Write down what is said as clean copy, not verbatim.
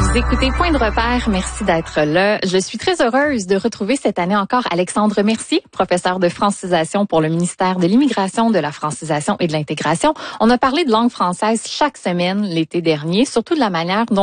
Vous écoutez Point de repère, merci d'être là. Je suis très heureuse de retrouver cette année encore Alexandre Mercier, professeur de francisation pour le ministère de l'Immigration, de la francisation et de l'intégration. On a parlé de langue française chaque semaine l'été dernier, surtout de la manière dont